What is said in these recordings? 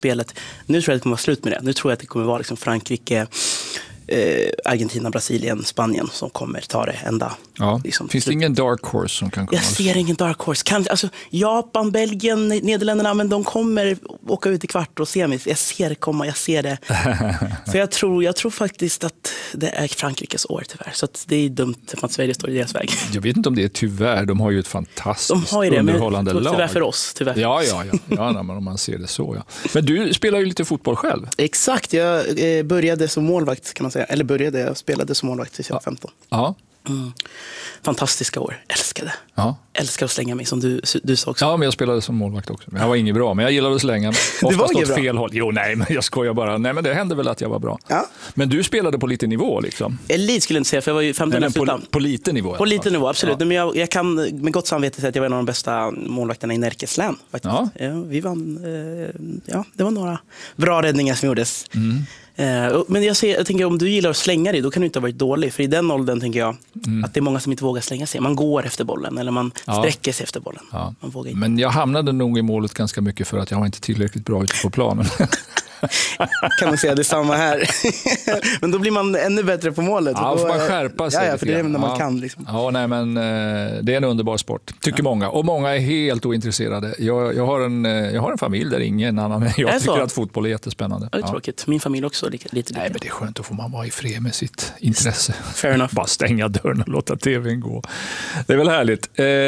spelet. Nu tror jag att det kommer vara slut med det. Nu tror jag att det kommer vara liksom Frankrike, Argentina, Brasilien, Spanien som kommer ta det ända. Ja. Liksom, finns det ingen dark horse som kan komma? Jag ser ingen dark horse. Alltså, Japan, Belgien, Nederländerna, men de kommer åka ut i kvart och semis. Jag ser det komma, jag ser det. Så jag tror faktiskt att det är Frankrikes år tyvärr. Så att det är dumt att Sverige står i deras väg. Jag vet inte om det är tyvärr. De har ju ett fantastiskt underhållande lag. Tyvärr för oss. Tyvärr för oss. Ja, men om man ser det så. Ja. Men du spelar ju lite fotboll själv. Exakt, jag började som målvakt kan man säga. Eller jag spelade som målvakt tills jag var 15. Ja. Fantastiska år, älskade. Ja. Älskar att slänga mig som du sa också. Ja, men jag spelade som målvakt också. Jag var inget bra, men jag gillade att slänga. Oftast åt fel håll. Jo, nej, men jag skojar bara. Nej, men det hände väl att jag var bra. Ja. Men du spelade på lite nivå liksom. Elit skulle jag inte säga, för jag var ju 15 på lite nivå. På lite nivå, absolut. Ja. Men jag kan med gott samvete säga att jag var en av de bästa målvakterna i Närkes län. Ja. Vi vann, det var några bra räddningar som gjordes. Men jag tänker, om du gillar att slänga dig, då kan du inte ha varit dålig. För i den åldern tänker jag att det är många som inte vågar slänga sig. Man går efter bollen eller man sträcker sig efter bollen. Ja. Man vågar inte. Men jag hamnade nog i målet ganska mycket för att jag var inte tillräckligt bra ute på planen. Kan man säga det samma här. Men då blir man ännu bättre på målet. Ja, får man skärpa sig. Ja, för det är när man kan. Liksom. Ja, nej, men det är en underbar sport, tycker många. Och många är helt ointresserade. Jag har en familj där ingen annan än jag tycker att fotboll är jättespännande. Det är tråkigt. Min familj också lite. Nej, men det är skönt att få man vara i fred med sitt intresse. Fair enough. Bara stänga dörren och låta tvn gå. Det är väl härligt.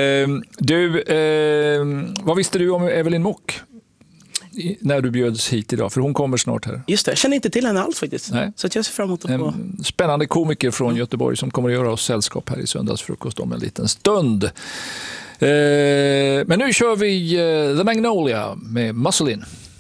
Vad visste du om Evelyn Mock när du bjöds hit idag? För hon kommer snart här. Just det, jag känner inte till henne alls faktiskt. Nej. Så att jag ser fram emot att få... Spännande komiker från Göteborg som kommer att göra oss sällskap här i söndagsfrukost om en liten stund. Men nu kör vi The Magnolia med Muscle In.